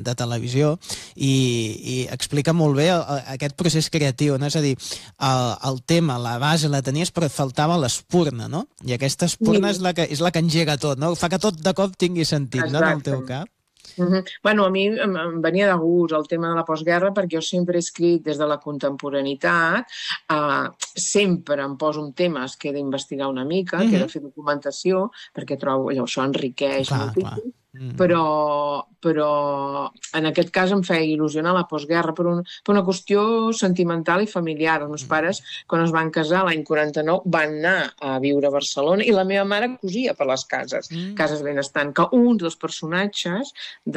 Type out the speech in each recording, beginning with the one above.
de televisió i explica molt bé aquest procés creatiu, no? És a dir, el tema, la base la tenies però et faltava l'espurna, no? I aquesta espurna és la que engega tot, no? Fa que tot de cop tingui sentit, no, en el teu cap. Bueno, a mi em venia de gust el tema de la postguerra perquè jo sempre he escrit des de la contemporaneitat, sempre em poso un tema que he d'investigar una mica, que he de fer documentació, perquè trobo que això enriqueix moltíssim, però en aquest cas em feia il·lusionar la postguerra per una qüestió sentimental i familiar. Els meus pares, quan es van casar l'any 49, van anar a viure a Barcelona i la meva mare cosia per les cases benestant, que un dels personatges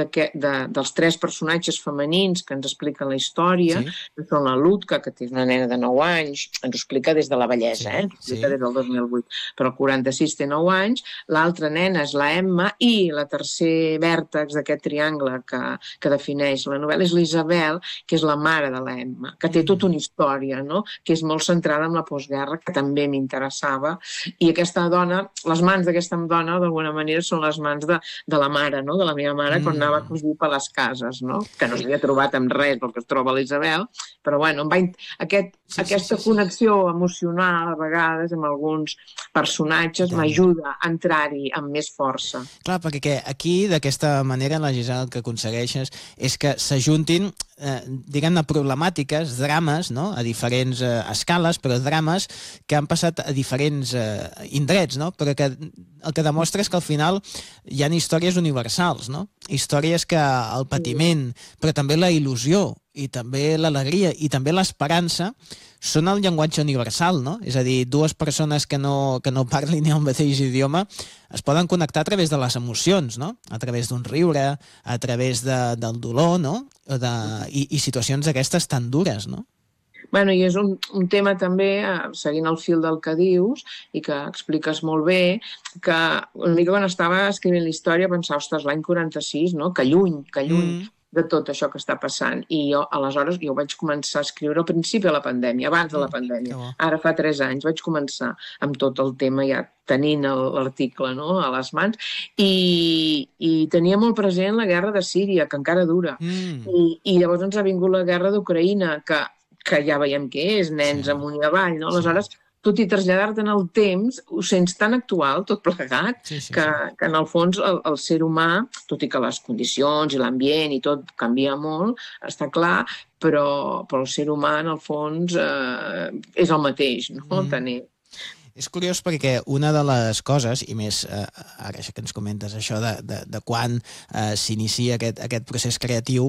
dels 3 personatges femenins que ens expliquen la història, que són la Lutka, que té una nena de 9 anys, ens ho explica des de la vellesa, ens ho explica des del 2008, però el 46 té 9 anys, l'altra nena és la Emma i la tercer vèrtex d'aquest triangle que defineix la novel·la és l'Isabel, que és la mare de la Emma, que té tota una història, no? Que és molt centrada en la postguerra, que també m'interessava, i aquesta dona, les mans d'aquesta dona d'alguna manera són les mans de la mare, no? De la meva mare quan anava a cosir per les cases, no? Que no s'havia trobat amb res perquè es troba l'Isabel, però bueno, aquesta connexió emocional a vegades amb alguns personatges m'ajuda a entrar-hi amb més força. Clar, perquè aquí d'aquesta manera la Gisela el que aconsegueixes és que s'ajuntin diguem-ne problemàtiques, drames, no? A diferents escales, però drames que han passat a diferents indrets, no? Però que el que demostra és que al final hi ha històries universals, no? Històries que el patiment, però també la il·lusió i també l'alegria i també l'esperança són el llenguatge universal, no? És a dir, dues persones que no parlin el mateix idioma es poden connectar a través de les emocions, no? A través d'un riure, a través del dolor, no? I situacions d'aquestes tan dures, no? Bueno, i és un tema també, seguint el fil del que dius i que expliques molt bé, que una mica quan estava escrivint la història pensava, ostres, l'any 46, no? Que lluny de tot això que està passant. I jo, aleshores, jo vaig començar a escriure al principi de la pandèmia, abans de la pandèmia. Ara fa 3 anys vaig començar amb tot el tema ja tenint l'article, no?, a les mans, i tenia molt present la guerra de Síria, que encara dura. I llavors ens ha vingut la guerra d'Ucraïna, que ja veiem què és, nens amunt i avall, no? Aleshores, tot i traslladar-te en el temps, ho sents tan actual, tot plegat, que en el fons el ser humà, tot i que les condicions i l'ambient i tot canvia molt, està clar, però el ser humà, en el fons, és el mateix, no? És curiós perquè una de les coses, i més ara que ens comentes això de quan s'inicia aquest procés creatiu,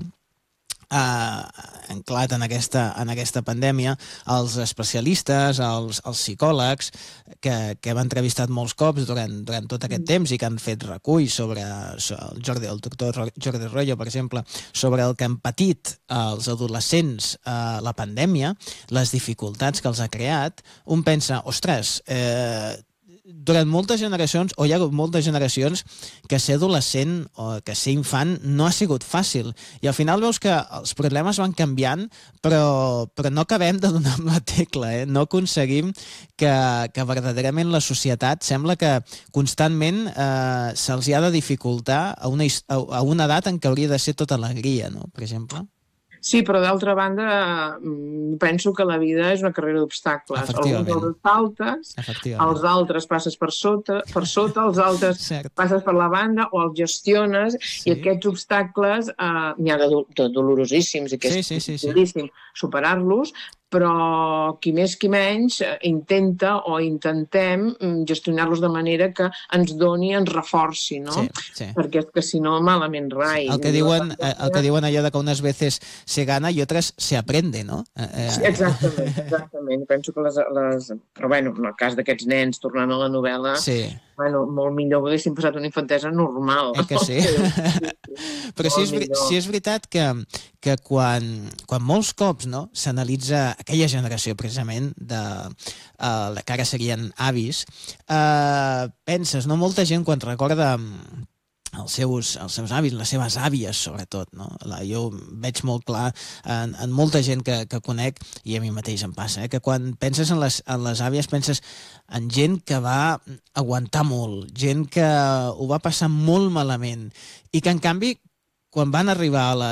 anclat en aquesta pandèmia, els especialistes, els psicòlegs que hem entrevistat molts cops durant tot aquest temps i que han fet reculls sobre el doctor Jordi Royo, per exemple, sobre el que han patit els adolescents la pandèmia, les dificultats que els ha creat, un pensa, ostres, durant moltes generacions, o hi ha hagut moltes generacions, que ser adolescent o que ser infant no ha sigut fàcil. I al final veus que els problemes van canviant, però no acabem de donar amb la tecla, no aconseguim que verdaderament la societat sembla que constantment se'ls hi ha de dificultar a una edat en què hauria de ser tota alegria, no?, per exemple. Sí, però d'altra banda penso que la vida és una carrera d'obstacles. Alguns els saltes, els altres passes per sota, els altres passes per la banda o els gestiones, i aquests obstacles n'hi ha de dolorosíssims i que és dificilíssim superar-los, però qui més qui menys intenta o intentem gestionar-los de manera que ens doni, ens reforci, no? Perquè és que si no, malament rai. El que diuen allò de que unes veces se gana y otras se aprende, no? Exactament. Penso que però bueno, en el cas d'aquests nens, tornant a la novel·la, molt millor que haguessin passat una infantesa normal. Que sí? Però sí és veritat que quan molts cops s'analitza aquella generació precisament que ara serien avis, penses, molta gent quan recorda els seus avis, les seves àvies sobretot, no? Jo veig molt clar en molta gent que conec, i a mi mateix em passa, que quan penses en les àvies penses en gent que va aguantar molt, gent que ho va passar molt malament, i que en canvi quan van arribar a